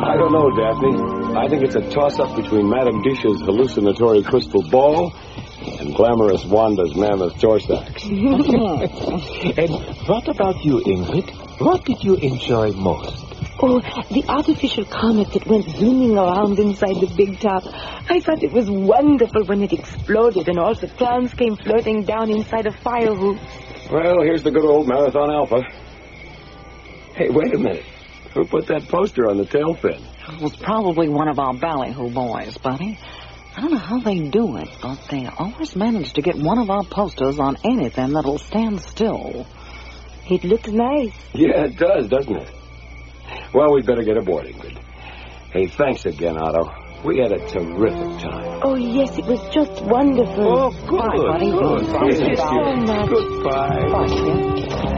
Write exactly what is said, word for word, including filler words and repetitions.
I don't know, Daphne. I think it's a toss-up between Madame Disha's hallucinatory crystal ball and glamorous Wanda's mammoth torsax. And what about you, Ingrid? What did you enjoy most? Oh, the artificial comet that went zooming around inside the big top. I thought it was wonderful when it exploded and all the clowns came floating down inside a fire hoops. Well, here's the good old Marathon Alpha. Hey, wait a minute. Who put that poster on the tail fin? It was probably one of our ballyhoo boys, Buddy. I don't know how they do it, but they always manage to get one of our posters on anything that'll stand still. It looks nice. Yeah, it does, doesn't it? Well, we'd better get aboard, Ingrid. Hey, thanks again, Otto. We had a terrific time. Oh, yes, it was just wonderful. Oh, good. Bye, buddy. Good. Thank you Yes, so much. Goodbye. Bye, dear.